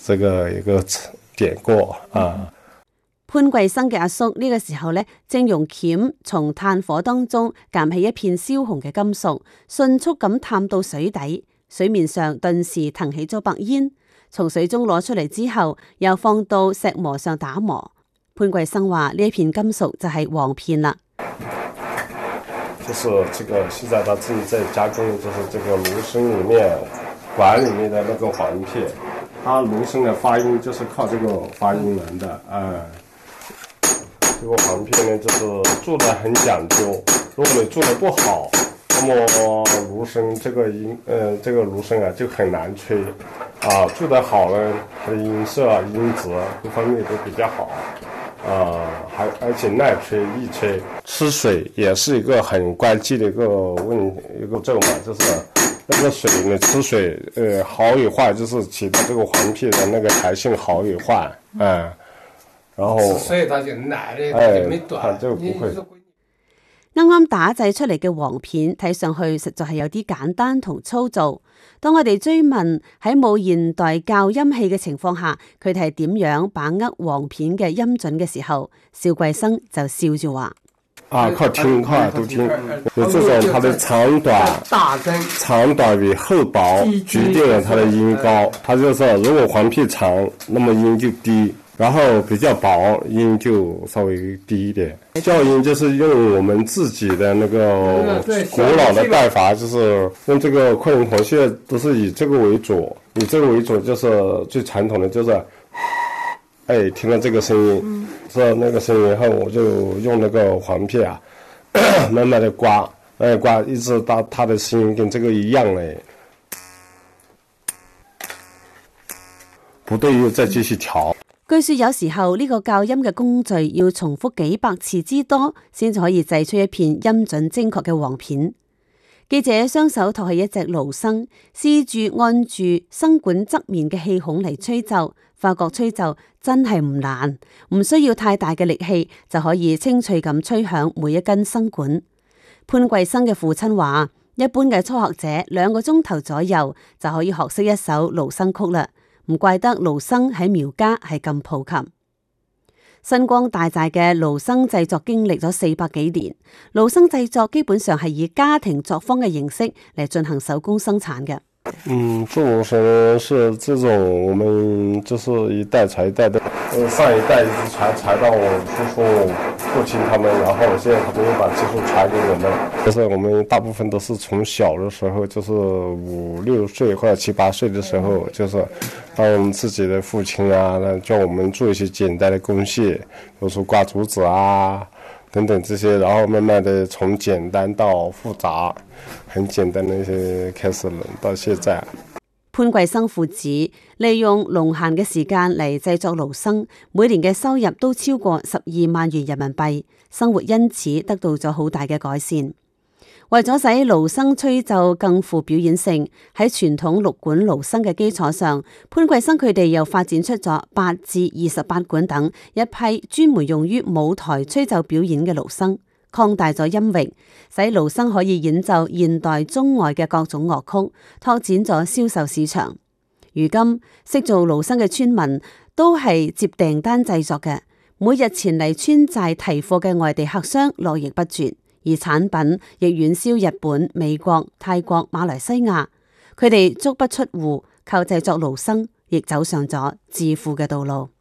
這個一個典故啊。 潘貴生嘅阿叔呢個時候呢，正用鉗從炭火當中夾起一片燒紅嘅金屬，迅速咁探到水底，水面上頓時騰起咗白煙。從水中攞出嚟之後，又放到石磨上打磨。潘貴生話呢一片金屬就係黃片啦。 就是這個現在他自己在加工，就是這個爐身裏面管裏面的那個黃片，它爐身的發音就是靠這個發音來的，這個黃片呢，就是做得很講究。如果你做得不好，那麼爐身這個音，這個爐身啊就很難吹。啊，做得好呢，它的音色、音質各方面都比較好。而且耐吹、易吹。吃水也是一個很關鍵的一個症嘛，就是那個水你吃水，好與壞就是起到這個黃片的那個彈性好與壞，然後所以它就耐的，它就沒斷， 它就不會。 啱啱打製出嚟嘅黃片睇上去實在係有啲簡單同粗糙。當我哋追問喺冇現代校音器嘅情況下，佢哋係點樣把握黃片嘅音準嘅時候，邵貴生就笑住話： 靠聽，靠耳朵聽，有這種它的長短與厚薄決定了它的音高。它就是如果黃片長，那麼音就低。然後比較薄，音就稍微低一點。校音就是用我們自己的那個古老的帶法，就是用這個昆崙銅屑，都是以這個為主，就是最傳統的，就是，聽到這個聲音，知道那個聲音後，我就用那個黃片啊，慢慢的刮，一直到它的聲音跟這個一樣嘞，不對又再繼續調。 據說有時候呢個校音嘅工序要重複幾百次之多，先至可以製出一片音準精確嘅黃片。記者雙手托起一隻爐笙，試住按住笙管側面嘅氣孔嚟吹奏，發覺吹奏真係唔難，唔需要太大嘅力氣就可以清脆咁吹響每一根笙管。潘貴生嘅父親話，一般嘅初學者2個鐘頭左右就可以學識一首爐笙曲啦。唔怪得爐笙喺苗家係咁普及。新光大寨嘅爐笙製作經歷咗400幾年，爐笙製作基本上係以家庭作坊嘅形式嚟進行手工生產嘅。 做爐笙是這種，我們就是一代傳一代的，上一代一直傳到我父親他們，然後現在他們又把技術傳給我們。就是我們大部分都是從小的時候，就是5、6歲或者7、8歲的時候，就是當我們自己的父親啊，教我們做一些簡單的工序，比如說掛竹子啊等等這些，然後慢慢的從簡單到複雜，很簡單的一些開始到現在。 潘貴生父子利用農閒嘅時間嚟製作爐笙，每年嘅收入都超過12萬元人民幣，生活因此得到咗好大嘅改善。為咗使爐笙吹奏更富表演性，喺傳統6管爐笙嘅基礎上，潘貴生佢哋又發展出咗8至28管等一批專門用於舞台吹奏表演嘅爐笙，擴大咗音域，使爐笙可以演奏現代中外嘅各種樂曲，拓展咗銷售市場。如今識做爐笙嘅村民都係接訂單製作嘅，每日前嚟村寨提貨嘅外地客商絡繹不絕。而產品亦遠銷日本、美國、泰國、馬來西亞，佢哋足不出戶，靠製作爐笙，亦走上咗致富嘅道路。